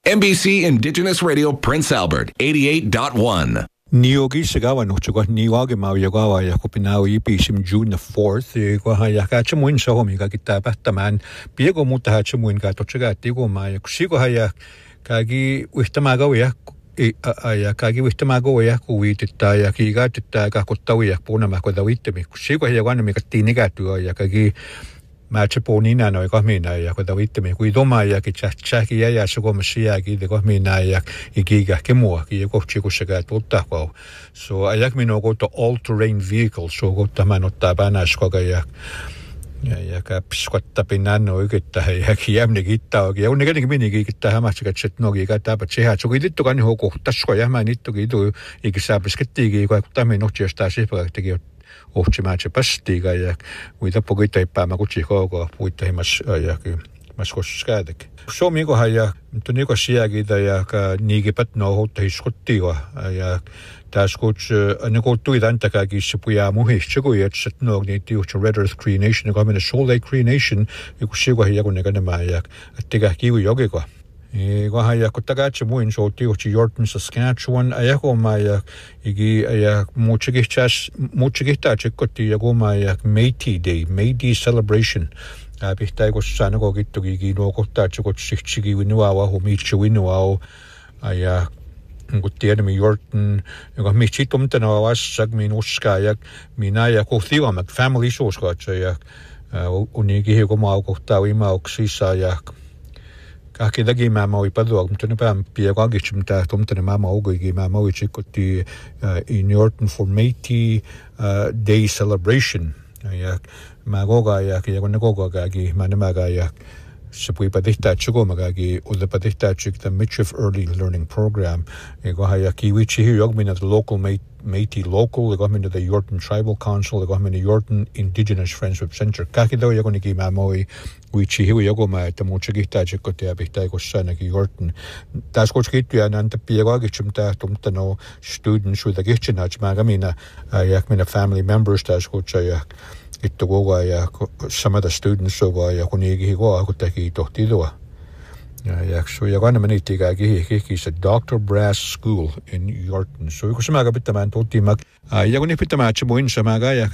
NBC Indigenous Radio Prince Albert, 88.1. Niogi sigawan uchugo niwagi mauyogawa ya kupinao ipisim June the 4th ko haya ka chumuin sa homi ka kita pahtaman piego muta ha chumuin ka tochiga tigo maya kusigo haya kagi wihtamaga ya aya kagi wihtamaga ya kuwitita ya kiga tita ka kotawi ya puna makodawite mi kusigo haya wana mi katiniga tu ya kagi Machaponi no Gomina ya with the Witame, we don't my yaki chaki ya sugo masiagi, the Gomina yak igiga kimo, yako chico shagat utako. So I yak me no go to all terrain vehicles, so go to Manotabana Skogayak. Yaka Squatapinano, get the Yakiam Negita, you only getting mini gita, how much got no gigata, but she had so we did to Ganhoko, Tashkoyama need to do Igisabiskiti, Guatamino just as if I take it. Ohtimaatse pastiga ja uita pogita pa makuchi hogo uita himas ja maskoskadek Suomi ko haja tuniko siagi ja ka nigipat no hotta hiskottiwa ja taas kuts aniko tuidan takagi sipuja muhistugo jetset no ni tiuch Red Earth Cree Nation ko mena Soul Lake Cree Nation ikusigo haja kun nekana ma ja tiga kiwi jogiko ko haya ko tagache muin so tiuchi Yorton Saskatchewan ayako maya igi aya muchigita chikoti yago maya Métis Day Métis celebration bihtai ko sana ko gitu gi no ko ta chiko chigi winwa wa ho michi winwa aya ngutiere mi Yorton ko michi tumtana was sag min uskayak minaya ko thiwa mak family shows ko ya unigi ko ma ko tawi ma oksisa ya Aki lagi mama ipadua mtone pa pia kwa gichimta tomtene mama ogo gi mama chikoti in Yorton for Métis Day celebration ya magoga ya ki goga gi manamaga ya sepui padita chugo magagi o the padita chik the Michif Early Learning Program go haya ki wichi hi yogmin at the local Métis local go min the Yorton Tribal Council go min the Yorton Indigenous Friendship Center kakido yagoni gi mamoi wichi hi yogo ma ta muchigita chikote abita go sana gi Yorton das go chikit ya nan ta piego gi chimta tumtano students with the gichinach magamina yakmina family members das go chaya Itto goga ja some of the students so ja kunigi go akutaki tohtidoa ja so ja kana menitiga gi is a Dr. Brass School in Yorton so ko samaga bitaman totimak ja kuni pitama chmuin samaga ja